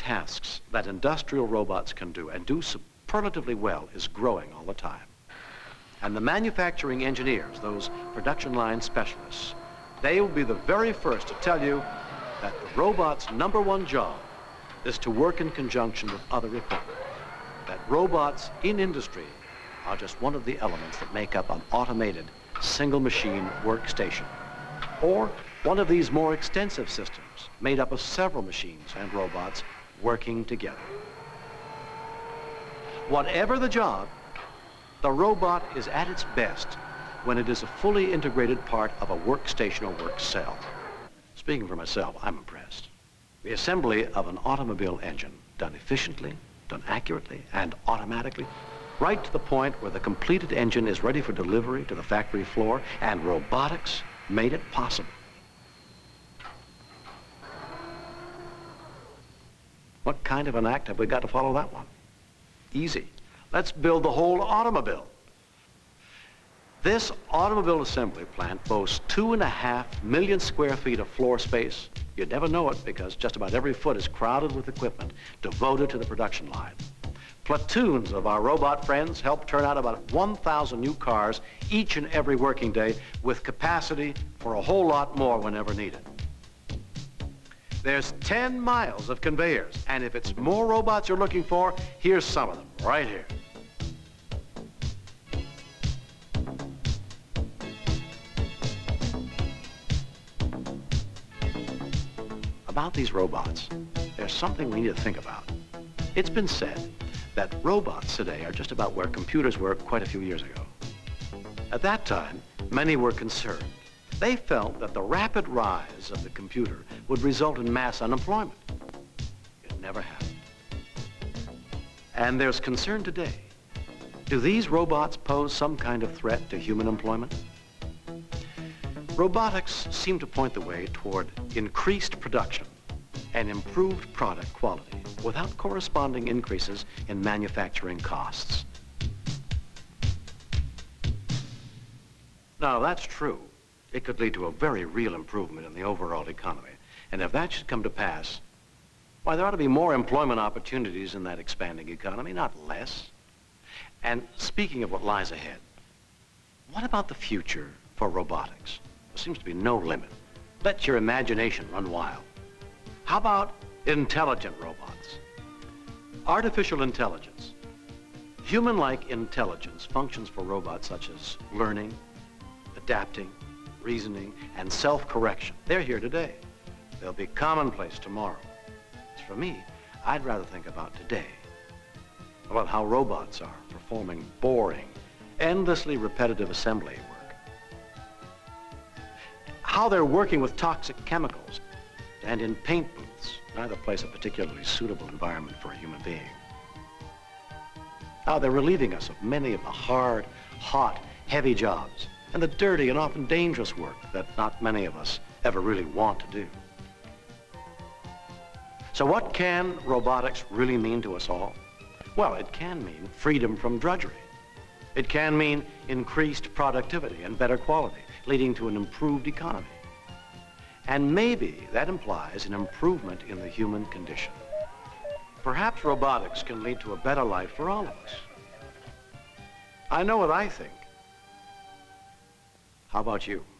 tasks that industrial robots can do and do superlatively well is growing all the time. And the manufacturing engineers, those production line specialists, they will be the very first to tell you that the robot's #1 job is to work in conjunction with other equipment. That robots in industry are just one of the elements that make up an automated single machine workstation, or one of these more extensive systems made up of several machines and robots working together. Whatever the job, the robot is at its best when it is a fully integrated part of a workstation or work cell. Speaking for myself, I'm impressed. The assembly of an automobile engine, done efficiently, done accurately, and automatically, right to the point where the completed engine is ready for delivery to the factory floor, and robotics made it possible. What kind of an act have we got to follow that one? Easy. Let's build the whole automobile. This automobile assembly plant boasts 2.5 million square feet of floor space. You'd never know it because just about every foot is crowded with equipment devoted to the production line. Platoons of our robot friends help turn out about 1,000 new cars each and every working day with capacity for a whole lot more whenever needed. There's 10 miles of conveyors, and if it's more robots you're looking for, here's some of them right here. About these robots, there's something we need to think about. It's been said that robots today are just about where computers were quite a few years ago. At that time, many were concerned. They felt that the rapid rise of the computer would result in mass unemployment. It never happened. And there's concern today. Do these robots pose some kind of threat to human employment? Robotics seem to point the way toward increased production and improved product quality without corresponding increases in manufacturing costs. Now, if that's true, it could lead to a very real improvement in the overall economy. And if that should come to pass, why, there ought to be more employment opportunities in that expanding economy, not less. And speaking of what lies ahead, what about the future for robotics? There seems to be no limit. Let your imagination run wild. How about intelligent robots? Artificial intelligence. Human-like intelligence functions for robots such as learning, adapting, reasoning, and self-correction. They're here today. They'll be commonplace tomorrow. As for me, I'd rather think about today, about how robots are performing boring, endlessly repetitive assembly work, how they're working with toxic chemicals, and in paint booths, neither place a particularly suitable environment for a human being. How they're relieving us of many of the hard, hot, heavy jobs, and the dirty and often dangerous work that not many of us ever really want to do. So what can robotics really mean to us all? Well, it can mean freedom from drudgery. It can mean increased productivity and better quality, leading to an improved economy. And maybe that implies an improvement in the human condition. Perhaps robotics can lead to a better life for all of us. I know what I think. How about you?